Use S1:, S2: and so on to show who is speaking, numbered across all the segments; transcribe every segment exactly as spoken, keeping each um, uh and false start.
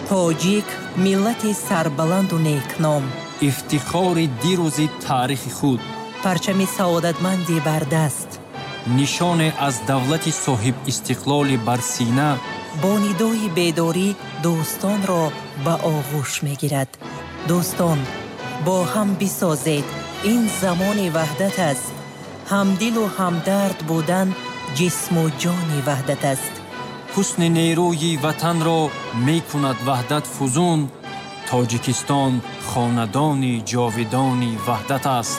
S1: тоҷик миллати сарбаланду некном,
S2: ифтихори дирӯзи таърихи худ,
S1: парчами саодатмандӣ бар даст,
S2: нишоне аз давлати соҳибистиқлоли бар сина,
S1: бо нидои бедорӣ дӯстонро ба оғӯш мегирад. дӯстон, бо ҳам бисозед, ин замони ваҳдат аст. ҳамдилу ҳамдард будан ҷисму ҷони ваҳдат аст.
S2: ҳусни нерӯи ватанро мекунад ваҳдат фузун. тоҷикистон хонадони ҷовидони ваҳдат аст.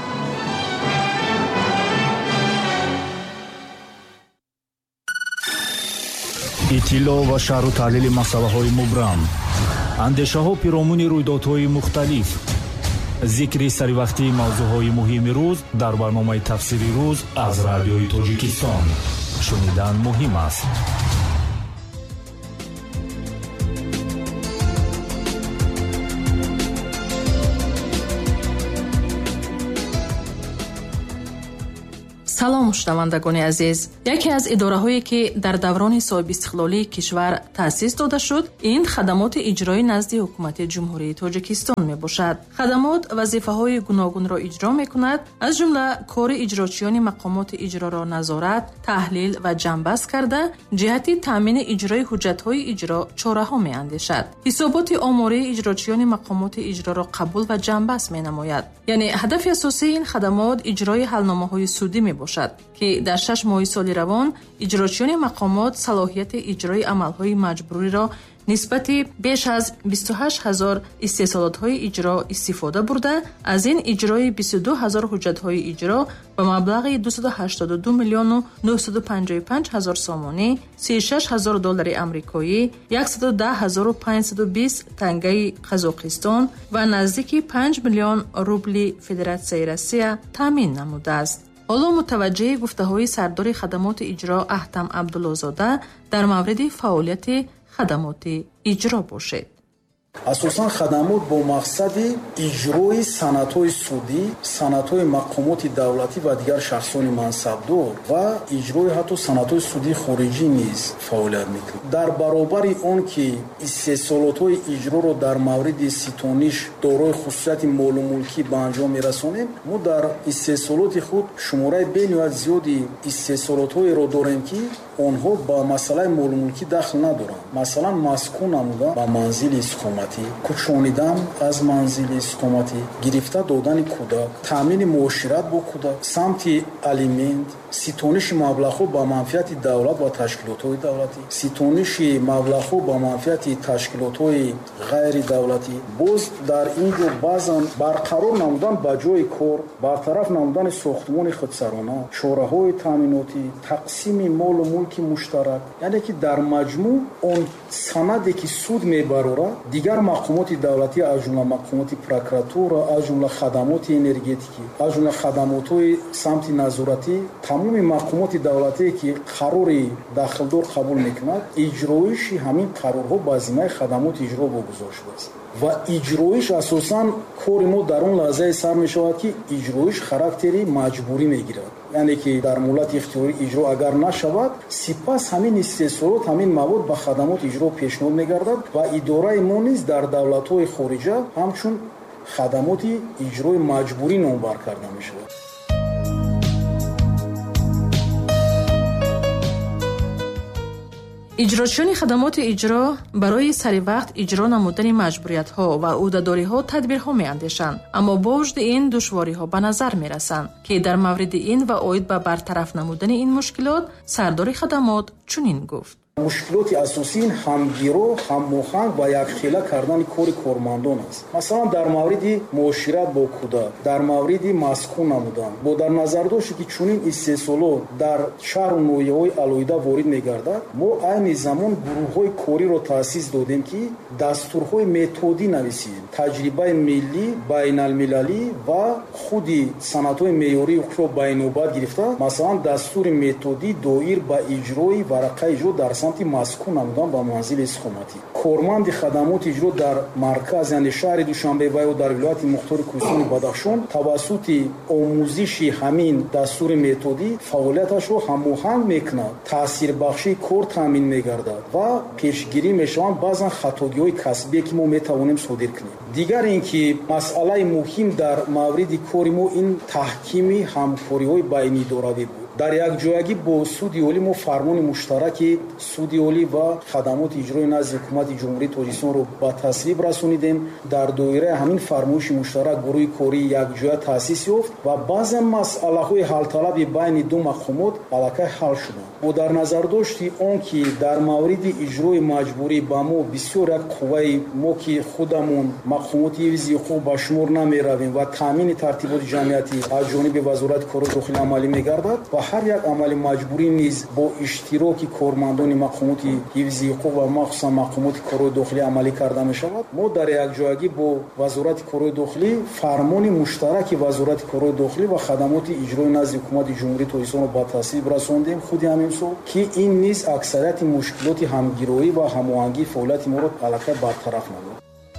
S3: иттилоъ ва шарҳу таҳлили масъалаҳои мубрам, андешаҳо пиромуни рӯйдодҳои мухталиф, зикри саривақтии мавзӯъҳои муҳими рӯз дар барномаи тафсири рӯз аз радиои Тоҷикистон. шунидан муҳим аст.
S4: салом шунавандагони азиз. яке аз идораҳое ки дар даврони соҳибистиқлолии кишвар таъсис дода шуд, ин хадамоти иҷроӣ назди ҳукумати ҷумҳурии Тоҷикистон мебошад. хадамот вазифаҳои гуногунро иҷро мекунад, аз ҷумла кори иҷрочиёни мақомоти иҷроро назорат, таҳлил ва ҷамъбаст карда, ҷиҳати таъмини иҷрои ҳуҷҷатҳои иҷро чораҳо меандешад. ҳисоботи омории иҷрочиёни мақомоти иҷроро қабул ва ҷамъбаст менамояд. яъне ҳадафи асосии ин хадамот иҷрои ҳалномаҳои судӣ мебошад ки дар шаш моҳи соли равон иҷрочиёни мақомот салоҳияти иҷрои амалҳои маҷбуриро нисбати беш аз бисту ҳашт ҳазор истеҳсолотҳои иҷро истифода бурда, аз ин иҷрои бисту ду ҳазор ҳуҷҷатҳои иҷро ба маблағи дусад ҳаштоду ду миллиону нуҳсаду панҷоҳу панҷ ҳазор сомонӣ, си и шаш ҳазор доллари амрикоӣ, яксаду даҳ ҳазору панҷсаду бист тангаи Қазоқистон ва наздики панҷ миллион рубли Федератсияи Россия таъмин намудааст. ҳоло мутаваҷҷиҳи гуфтаҳои сардори хадамоти иҷро Аҳтам Абдуллозода дар мавриди фаъолияти хадамоти иҷро бошед.
S5: асосан хадамот бо мақсади иҷрои санадҳои судӣ, санадҳои мақомоти давлатӣ ва дигар шахсони мансабдор ва иҷрои ҳатто санадҳои судии хориҷӣ низ фаъолият мекунад. дар баробари он ки истеҳсолотҳои иҷроро дар мавриди ситониш дорои хусусияти молумулкӣ ба анҷом мерасонем, мо дар истеҳсолоти худ шумораи бениҳоят зиёди истеҳсолотҳоеро дорем ки онҳо ба масъалаи молумулкӣ дахл надоранд. масалан маскун намудан ба манзили иstiqomатӣ, кӯчонидан аз манзили иstiqоматӣ, гирифта додани кӯдак, таъмини муошират бо кӯдак, самти алимент, ситониши маблағҳо ба манфиати давлат ва ташкилотҳои давлатӣ, ситониши маблағҳо ба манфиати ташкилотҳои ғайри давлатӣ. боз дар ин ҷо баъзан барқарор намудан ба ҷои кор, бартараф намудани сохтмони худсарона, чораҳои таъминотӣ, тақсими молу мулки муштарак, яъне ки дар маҷмӯъ он санаде ки суд мебарорад дигар мақомоти давлатӣ аз ҷумла мақомоти прокуратура, аз ҷумла хадамоти энергетикӣ, аз ҷумла хадамотҳои самти назоратӣ, тамоми мақомоти давлатие ки қарори дахлдор қабул мекунад, иҷроиши ҳамин қарорҳо ба зиммаи хадамоти иҷро вогузор шудааст. ва иҷроиш асосан кори мо дар он лаҳзае сар мешавад ки иҷроиш характери маҷбурӣ мегирад, яъне ки дар муҳлати ихтиёрӣ иҷро агар нашавад, сипас ҳамин истеҳсолот, ҳамин мавод ба хадамоти иҷро пешниҳод мегардад ва идораи мо низ дар давлатҳои хориҷа ҳамчун хадамоти иҷрои маҷбурӣ номбар карда мешавад.
S4: иҷрочиёни хадамоти иҷро барои саривақт иҷро намудани маҷбуриятҳо ва ӯҳдадориҳо тадбирҳо меандешанд, аммо бо вуҷуди ин душвориҳо ба назар мерасанд, ки дар мавриди ин ва оид ба бартараф намудани ин мушкилот сардори хадамот чунин гуфт:
S5: мушкилоти асосии ин ҳамгиро, ҳамоҳанг ва якхела кардани кори кормандон аст. масалан дар мавриди муошират бо кӯдак, дар мавриди маскун намудан, бо дар назар доште ки чунин истеҳсолот дар шаҳру ноҳияҳои алоҳида ворид мегардад, мо айни замон гурӯҳҳои кориро таъсис додем ки дастурҳои методӣ нависем, таҷрибаи миллӣ, байналмилалӣ ва худи санадҳои меъёрии ҳуқуқро ба инобат гирифта, масалан дастури методӣ доир ба иҷрои варақаи иҷро дар самти маскун намудан ба манзили истиқоматӣ. Корманди хадамоти иҷро дар марказ яъне шаҳри Душанбе ва ё дар вилояти мухтори Кӯҳистони Бадахшон тавассути омӯзиши ҳамин дастури методӣ фаъолияташро ҳамоҳанг мекунад, таъсирбахшии кор таъмин мегардад ва пешгирӣ мешаванд баъзан хатогиҳои касбие ки мо метавонем содир кунем. дигар ин ки масъалаи муҳим дар мавриди кори мо ин таҳкими ҳамкориҳои байниидоравӣ буд. дар якҷоягӣ бо суди олӣ мо фармони муштараки суди олӣ ва хадамоти иҷрои назди ҳукумати ҷумҳурии Тоҷикистонро ба тасвиб расонидем. дар доираи ҳамин фармоиши муштарак гурӯҳи кории якҷоя таъсис ёфт ва баъзан масъалаҳои ҳалталаби байни ду мақомот аллакай ҳал шуданд. бо дар назардошти он ки дар мавриди иҷрои маҷбурӣ ба мо бисёр як қувваи мо ки худамон мақомоти ҳифзи ҳуқуқ ба шумор намеравем ва таъмини тартиботи ҷамъиятӣ аз ҷониби вазорати корҳои дохилӣ амалӣ мегардад ва ҳар як амали маҷбурӣ низ бо иштироки кормандони мақомоти ҳифзи ҳуқуқ ва махсусан мақомоти корҳои дохилӣ амалӣ карда мешавад. мо дар якҷоягӣ бо вазорати корҳои дохилӣ фармони муштараки вазорати корҳои дохилӣ ва хадамоти иҷрои назди ҳукумати ҷумҳурии Тоҷикистонро ба тасвиб расондем худи ҳамин сол ки ин низ аксарияти мушкилоти ҳамгироӣ ва ҳамоҳангии фаъолияти моро аллакай бартараф намуд.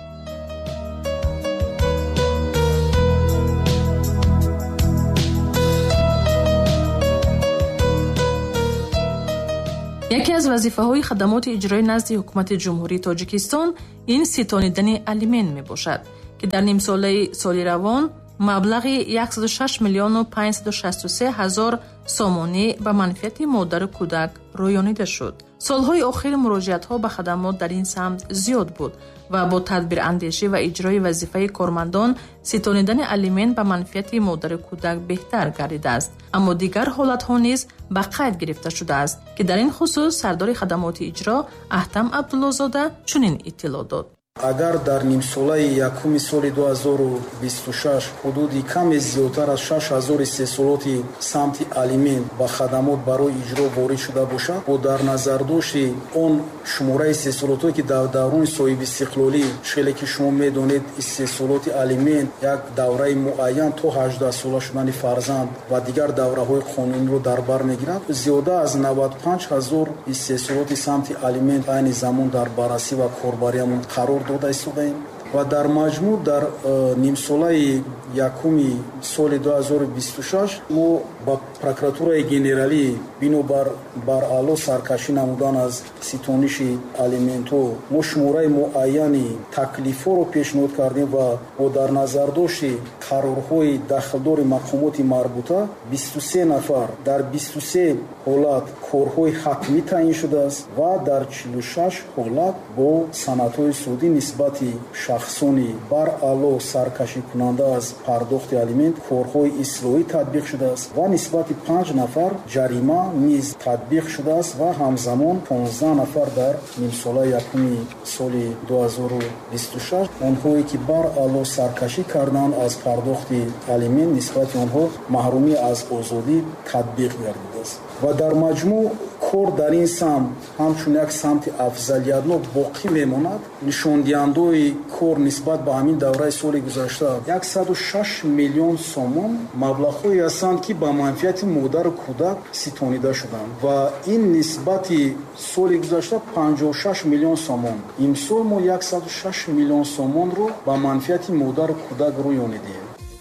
S4: яке аз вазифаҳои хадамоти иҷроӣ назди ҳукумати ҷумҳурии Тоҷикистон ин ситонидани алимент мебошад ки дар нимсолаи соли равон маблағи яксаду шаш миллиону панҷсаду шасту се ҳазор сомонӣ ба манфиати модару кӯдак рӯёнида шуд. солҳои охир муроҷиатҳо ба хадамот дар ин самт зиёд буд ва бо тадбирандешӣ ва иҷрои вазифаи кормандон ситонидани алимент ба манфиати модару кӯдак беҳтар гардидааст. аммо дигар ҳолатҳо низ ба қайд гирифта шудааст ки дар ин хусус сардори хадамоти иҷро Аҳтам Абдуллозода чунин иттилоъ дод.
S5: агар дар нимсолаи якуми соли ду ҳазору бисту шаш ҳудуди каме зиёдтар аз шаш ҳазор истеҳсолоти самти алимент ба хадамот барои иҷро ворид шуда бошад, бо дар назардошти он шумораи истеҳсолотҳое ки дар даврони соҳибистиқлолӣ хеле ки шумо медонед истеҳсолоти алимент як давраи муайян то ҳаждаҳ сола шудани фарзанд ва дигар давраҳои қонуниро дар бар мегирад, зиёда аз навад و پنج ҳазор истеҳсолоти самти алимент айни замон дар баррасӣ ва корбариамон қарор дода истодаем ва дар маҷмӯъ дар нимсолаи якуми соли ду ҳазору бисту шаш мо ба прокуратураи генералӣ бинобар бар аъло саркашӣ намудан аз ситониши алиментҳо мо шумораи муайяни таклифҳоро пешниҳод кардем ва бо дар назардошти қарорҳои дахлдори мақомоти марбута бисту се нафар дар бисту се ҳолат корҳои ҳатмӣ таъин шудааст ва дар чилу шаш ҳолат бо санадҳои судӣ нисбати шахсони бар аъло саркашикунанда аз пардохти алимент корҳои ислоҳӣ татбиқ шудааст ва нисбати панҷ нафар ҷарима низ татбиқ шудааст ва ҳамзамон понздаҳ нафар дар нимсолаи якуми соли ду ҳазору бисту шаш онҳое ки бар аъло саркашӣ карданд аз пардохти алимент нисбати онҳо маҳрумӣ аз озодӣ татбиқ гардидааст ва дар маҷмӯъ кор дар ин самт ҳамчун як самти афзалиятнок боқӣ мемонад. нишондиҳандаҳои кор нисбат ба ҳамин давраи соли гузашта яксаду шаш миллион сомон маблағҳое ҳастанд ки ба манфиати модару кӯдак ситонида шуданд ва ин нисбати соли гузашта панҷоҳу шаш миллион сомон. имсол мо яксаду шаш миллион сомонро ба манфиати модару кӯдак рӯёнидем.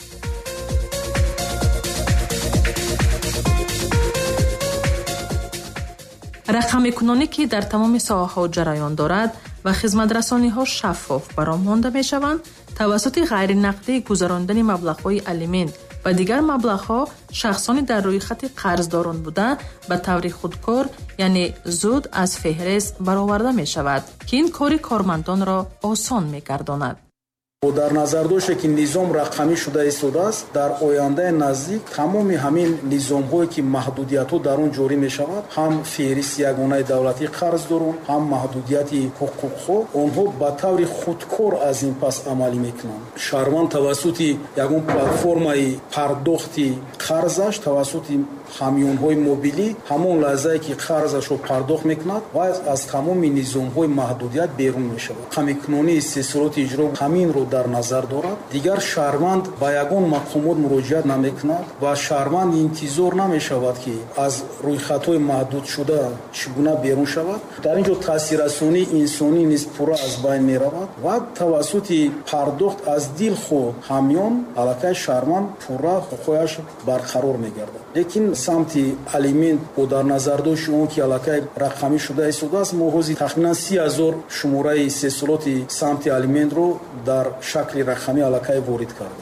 S4: рақамикунонӣ ки дар тамоми соҳаҳо ҷараён дорад ва хизматрасониҳо шаффоф баром монда мешаванд, тавассути ғайринақдӣ гузарондани маблағҳои алимент ва дигар маблағҳо шахсони дар рӯйхати қарздорон буда ба таври худкор, яъне зуд аз феҳрист бароварда мешавад, ки ин кори кормандонро осон мегардонад.
S5: бо дар назардоште ки низом рақамӣ шуда истодааст, дар ояндаи наздик тамоми ҳамин низомҳое ки маҳдудиятҳо дар он ҷорӣ мешавад, ҳам феҳристи ягонаи давлатии қарздорон, ҳам маҳдудияти ҳуқуқҳо, онҳо ба таври худкор аз ин пас амалӣ мекунанд. шаҳрванд тавассути ягон платформаи пардохти қарзаш, тавассути ҳамёнҳои мобилӣ ҳамон лаҳзае ки қарзашро пардохт мекунад ва аз тамоми низомҳои маҳдудият берун мешавад. Ҳамикунонии сесолоти иҷро ҳаминро дар назар дорад. Дигар шаҳрванд ба ягон мақомот муроҷиат намекунад ва шаҳрванд интизор намешавад ки аз рӯйхатҳои маҳдудшуда чӣ гуна берун шавад. дар ин ҷо таъсиррасонии инсонӣ низ пурра аз байн меравад ва тавассути пардохт аз дил худ ҳамён аллакай шаҳрванд пурра ҳуқуқояш барқарор мегардад. лекин самти алимент бо дар назардошти он ки аллакай рақамӣ шуда истодааст, мо ҳозир тахминан си ҳазор шумораи сесолоти самти алиментро дар шакли рақамӣ аллакай ворид кардем.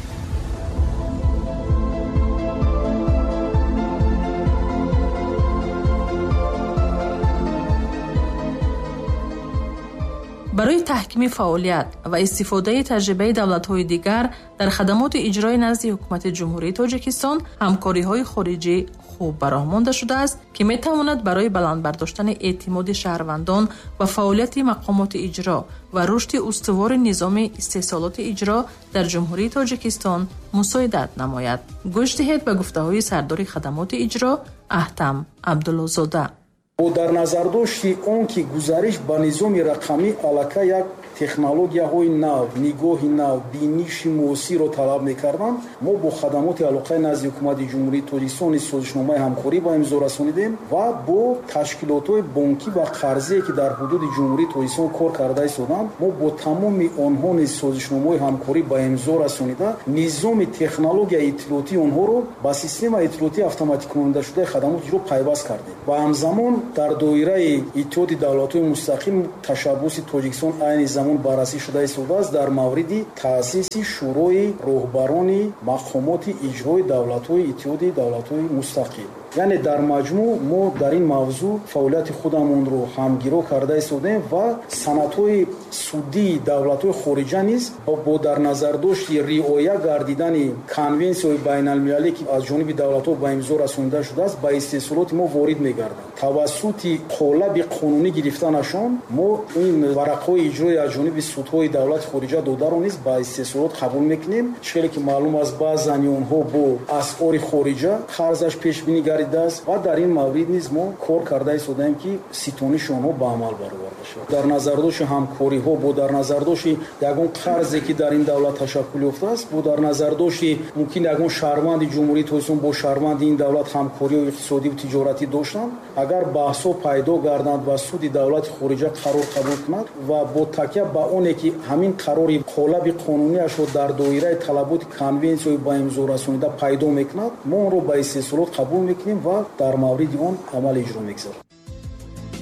S4: барои таҳкими фаъолият ва истифодаи таҷрибаи давлатҳои дигар дар хадамоти иҷрои назди ҳукумати ҷумҳурии Тоҷикистон ҳамкориҳои хориҷӣ хуб бароҳмонда шудааст, ки метавонад барои баландбардоштани эътимоди шаҳрвандон ва фаъолияти мақомоти иҷро ва рушди устувори низоми истеҳсолоти иҷро дар ҷумҳурии Тоҷикистон мусоидат намояд. гӯш диҳед ба гуфтаҳои сардори хадамоти иҷро Аҳтам Абдуллозода.
S5: бо дар назардошти он ки гузариш ба низоми рақамӣ аллакай як технологияҳои нав, нигоҳи нав, биниши муосирро талаб мекарданд, мо бо хадамоти алоқаи назди ҳукумати ҷумҳурии Тоҷикистон созишномаи ҳамкорӣ ба имзо расонидем ва бо ташкилотҳои бонкӣ ва қарзие ки дар ҳудуди ҷумҳурии Тоҷикистон кор карда истоданд, мо бо тамоми онҳо низ созишномаи ҳамкорӣ ба имзо расонида низоми технологияи иттилоотии онҳоро ба системаи иттилоотии автоматикунонидашудаи хадамоти иҷро пайваст кардем ва ҳамзамон дар доираи иттиҳоди давлатҳои мустақил tashabbusi Тоҷикистон айни замон баррасӣ шуда истодааст дар мавриди таъсиси шӯрои роҳбарони мақомоти иҷрои давлатҳои иттиҳоди давлатҳои мустақил. яъне дар маҷмӯъ мо дар ин мавзӯъ фаъолияти худамонро ҳамгиро карда истодем ва санадҳои судии давлатҳои хориҷа низ бо дар назардошти риоя гардидани конвенсияҳои байналмилалӣ ки аз ҷониби давлатҳо ба имзо расонида шудааст ба истеҳсолоти мо ворид мегардад. тавассути қолаби қонунӣ гирифтанашон мо ин варақҳои иҷрои аз ҷониби судҳои давлати хориҷа додаро низ ба истеҳсолот қабул мекунем. чхеле ки маълум аст баъзани онҳо бо асъори хориҷа қарзаш пешбинӣ гардидааст ва дар ин маврид низ мо кор карда истодаем ки ситониши онҳо ба амал бароварда шавад. дар назардошти ҳамкориҳо бо дар назардошти ягон қарзе ки дар ин давлат ташаккул ёфтааст, бо дар назардошти мумкин ягон шаҳрванди ҷумҳурии Тоҷикистон бо шаҳрванди ин давлат ҳамкорию иқтисодиву тиҷоратӣ доштанд, агар баҳсҳо пайдо гарданд ва суди давлати хориҷа қарор қабул кунад ва бо такя ба оне ки ҳамин қарори қолаби қонуниашро дар доираи талаботи конвенсияҳои ба имзо расонида пайдо мекунад, мо онро ба истеҳсолот қабул мекунем ва дар мавриди он амал иҷро мегзарем.